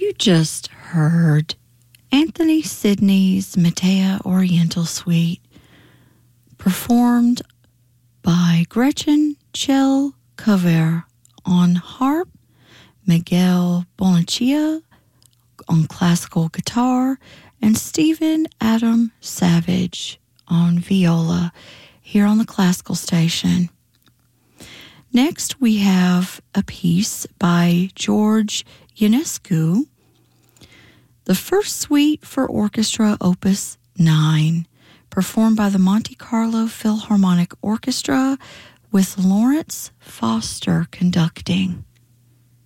You just heard Anthony Sidney's Medea Oriental Suite, performed by Gretchen Chel Cover on harp, Miguel Bonachia on classical guitar, and Stephen Adam Savage on viola here on the Classical Station. Next, we have a piece by George Ionescu, the first suite for orchestra, Opus 9, performed by the Monte Carlo Philharmonic Orchestra with Lawrence Foster conducting.